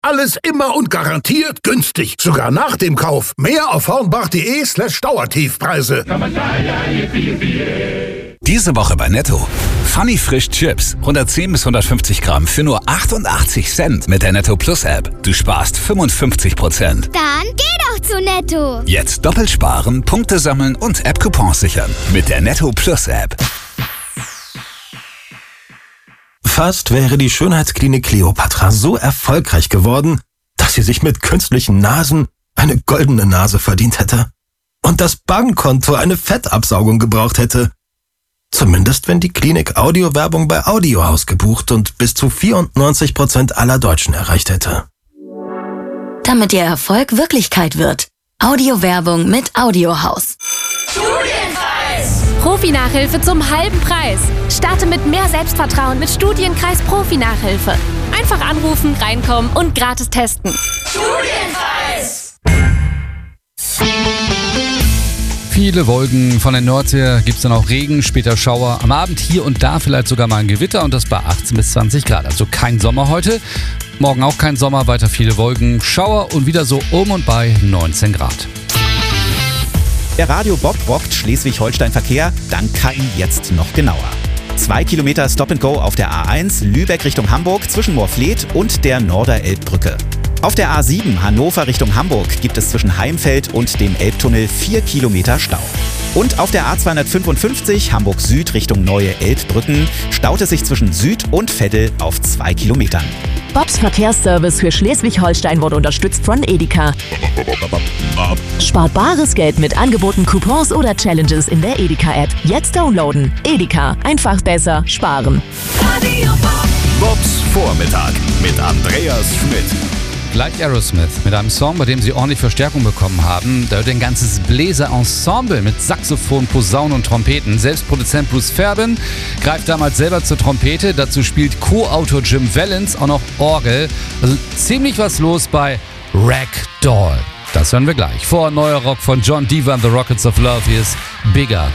Alles immer und garantiert günstig. Sogar nach dem Kauf. Mehr auf hornbach.de/Dauertiefpreise. Diese Woche bei Netto. Funny Frisch Chips. 110 bis 150 Gramm für nur 88 Cent mit der Netto Plus App. Du sparst 55%. Dann geh doch zu Netto. Jetzt doppelt sparen, Punkte sammeln und App-Coupons sichern. Mit der Netto Plus App. Fast wäre die Schönheitsklinik Kleopatra so erfolgreich geworden, dass sie sich mit künstlichen Nasen eine goldene Nase verdient hätte. Und das Bankkonto eine Fettabsaugung gebraucht hätte. Zumindest wenn die Klinik Audiowerbung bei Audiohaus gebucht und bis zu 94% aller Deutschen erreicht hätte. Damit Ihr Erfolg Wirklichkeit wird. Audiowerbung mit Audiohaus. Studienkreis! Profi-Nachhilfe zum halben Preis. Starte mit mehr Selbstvertrauen mit Studienkreis Profi-Nachhilfe. Einfach anrufen, reinkommen und gratis testen. Studienkreis! Viele Wolken, von der Nordsee gibt es dann auch Regen, später Schauer, am Abend hier und da vielleicht sogar mal ein Gewitter und das bei 18 bis 20 Grad. Also kein Sommer heute, morgen auch kein Sommer, weiter viele Wolken, Schauer und wieder so um und bei 19 Grad. Der Radio Bob bockt Schleswig-Holstein-Verkehr, dank KI jetzt noch genauer. 2 Kilometer Stop-and-Go auf der A1 Lübeck Richtung Hamburg zwischen Moorfleet und der Norderelbbrücke. Auf der A7 Hannover Richtung Hamburg gibt es zwischen Heimfeld und dem Elbtunnel 4 Kilometer Stau. Und auf der A255 Hamburg Süd Richtung Neue Elbbrücken staut es sich zwischen Süd und Veddel auf 2 Kilometern. Bobs Verkehrsservice für Schleswig-Holstein wurde unterstützt von Edeka. Spart bares Geld mit Angeboten, Coupons oder Challenges in der Edeka-App. Jetzt downloaden. Edeka. Einfach besser sparen. Radio Bob. Bobs Vormittag mit Andreas Schmidt. Gleich Aerosmith mit einem Song, bei dem sie ordentlich Verstärkung bekommen haben. Da wird ein ganzes Bläserensemble mit Saxophon, Posaunen und Trompeten. Selbst Produzent Bruce Fairbairn greift damals selber zur Trompete. Dazu spielt Co-Autor Jim Vallance auch noch Orgel. Also ziemlich was los bei Ragdoll. Das hören wir gleich. Vor neuer Rock von John Dever and the Rockets of Love. Hier ist Bigger.